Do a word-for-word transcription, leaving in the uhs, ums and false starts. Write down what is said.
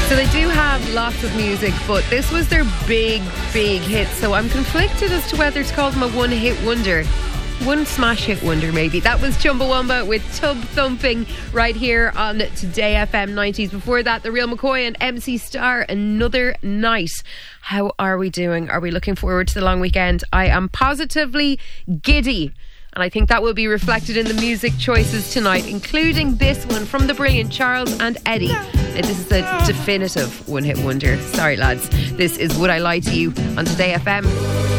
So they do have lots of music, but this was their big, big hit. So I'm conflicted as to whether to call them a one-hit wonder. One smash hit wonder, maybe. That was Chumbawamba with Tub Thumping right here on Today F M nineties. Before that, The Real McCoy and M C Star, Another Night. How are we doing? Are we looking forward to the long weekend? I am positively giddy. And I think that will be reflected in the music choices tonight, including this one from the brilliant Charles and Eddie. Now, this is a definitive one-hit wonder. Sorry, lads. This is Would I Lie to You on Today F M.